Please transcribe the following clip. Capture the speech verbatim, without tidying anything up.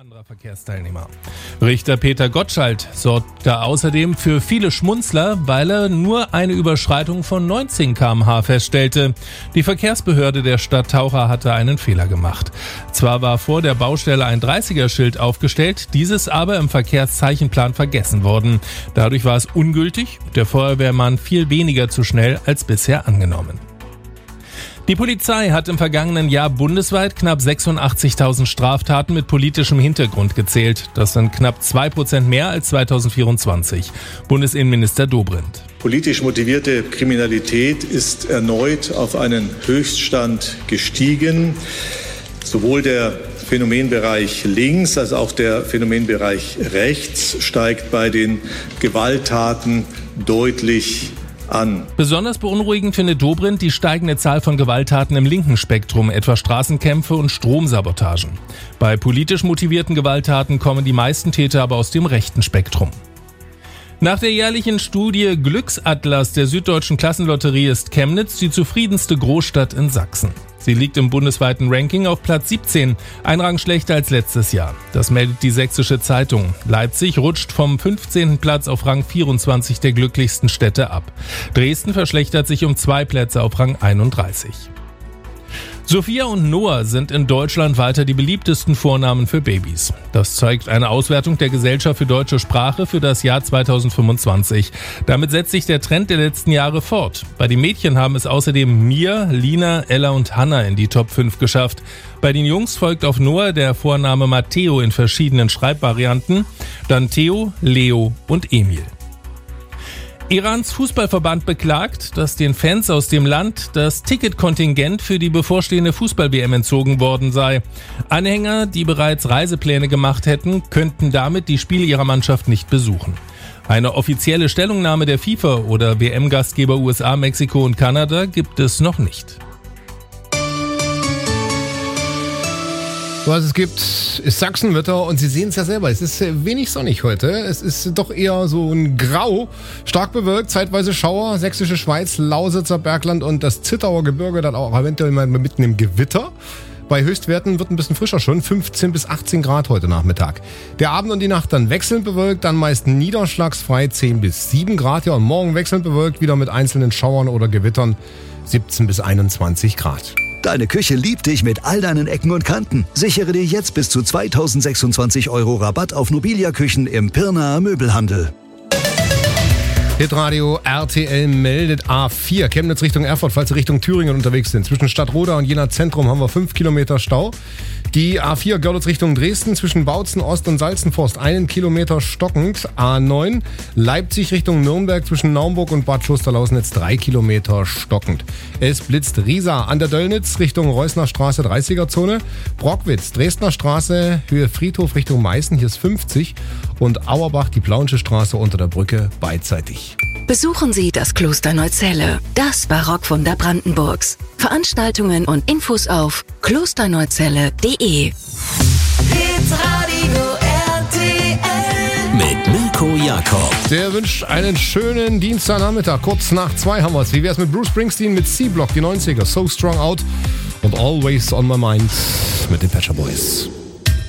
anderer Verkehrsteilnehmer. Richter Peter Gottschalk sorgte außerdem für viele Schmunzler, weil er nur eine Überschreitung von neunzehn Kilometer pro Stunde feststellte. Die Verkehrsbehörde der Stadt Taucher hatte einen Fehler gemacht. Zwar war vor der Baustelle ein dreißiger-Schild aufgestellt, dieses aber im Verkehrszeichenplan vergessen worden. Dadurch war es ungültig, der Feuerwehrmann viel weniger zu schnell als bisher angenommen. Die Polizei hat im vergangenen Jahr bundesweit knapp sechsundachtzigtausend Straftaten mit politischem Hintergrund gezählt. Das sind knapp zwei Prozent mehr als zweitausendvierundzwanzig. Bundesinnenminister Dobrindt. Politisch motivierte Kriminalität ist erneut auf einen Höchststand gestiegen. Sowohl der Phänomenbereich links als auch der Phänomenbereich rechts steigt bei den Gewalttaten deutlich an. Besonders beunruhigend findet Dobrindt die steigende Zahl von Gewalttaten im linken Spektrum, etwa Straßenkämpfe und Stromsabotagen. Bei politisch motivierten Gewalttaten kommen die meisten Täter aber aus dem rechten Spektrum. Nach der jährlichen Studie Glücksatlas der Süddeutschen Klassenlotterie ist Chemnitz die zufriedenste Großstadt in Sachsen. Sie liegt im bundesweiten Ranking auf Platz siebzehn, ein Rang schlechter als letztes Jahr. Das meldet die Sächsische Zeitung. Leipzig rutscht vom fünfzehnten Platz auf Rang vierundzwanzig der glücklichsten Städte ab. Dresden verschlechtert sich um zwei Plätze auf Rang einunddreißig. Sophia und Noah sind in Deutschland weiter die beliebtesten Vornamen für Babys. Das zeigt eine Auswertung der Gesellschaft für deutsche Sprache für das Jahr zweitausendfünfundzwanzig. Damit setzt sich der Trend der letzten Jahre fort. Bei den Mädchen haben es außerdem Mia, Lina, Ella und Hannah in die Top fünf geschafft. Bei den Jungs folgt auf Noah der Vorname Matteo in verschiedenen Schreibvarianten, dann Theo, Leo und Emil. Irans Fußballverband beklagt, dass den Fans aus dem Land das Ticketkontingent für die bevorstehende Fußball-W M entzogen worden sei. Anhänger, die bereits Reisepläne gemacht hätten, könnten damit die Spiele ihrer Mannschaft nicht besuchen. Eine offizielle Stellungnahme der FIFA oder W M-Gastgeber U S A, Mexiko und Kanada gibt es noch nicht. Was es gibt, ist Sachsenwetter und Sie sehen es ja selber, es ist wenig sonnig heute. Es ist doch eher so ein Grau, stark bewölkt, zeitweise Schauer, Sächsische Schweiz, Lausitzer Bergland und das Zittauer Gebirge dann auch eventuell mal mitten im Gewitter. Bei Höchstwerten wird ein bisschen frischer schon, fünfzehn bis achtzehn Grad heute Nachmittag. Der Abend und die Nacht dann wechselnd bewölkt, dann meist niederschlagsfrei zehn bis sieben Grad. Ja, und morgen wechselnd bewölkt, wieder mit einzelnen Schauern oder Gewittern siebzehn bis einundzwanzig Grad. Deine Küche liebt dich mit all deinen Ecken und Kanten. Sichere dir jetzt bis zu zweitausendsechsundzwanzig Euro Rabatt auf Nobilia-Küchen im Pirnaer Möbelhandel. Hitradio R T L meldet A vier, Chemnitz Richtung Erfurt, falls Sie Richtung Thüringen unterwegs sind. Zwischen Stadtroda und Jena Zentrum haben wir fünf Kilometer Stau. Die A vier Görlitz Richtung Dresden zwischen Bautzen Ost und Salzenforst einen Kilometer stockend. A neun Leipzig Richtung Nürnberg zwischen Naumburg und Bad Schusterlausnitz drei Kilometer stockend. Es blitzt Riesa an der Döllnitz Richtung Reusner Straße dreißiger Zone. Brockwitz Dresdner Straße Höhe Friedhof Richtung Meißen, hier ist fünfzig. Und Auerbach die Plauensche Straße unter der Brücke beidseitig. Besuchen Sie das Kloster Neuzelle, das Barockwunder Brandenburgs. Veranstaltungen und Infos auf klosterneuzelle punkt de. Hitradio R T L Mit Mirko Jakob. Der wünscht einen schönen Dienstagnachmittag. Kurz nach zwei haben wir es. Wie wär's mit Bruce Springsteen mit C-Block, die neunziger, So Strong Out und Always on My Mind mit den Pet Shop Boys.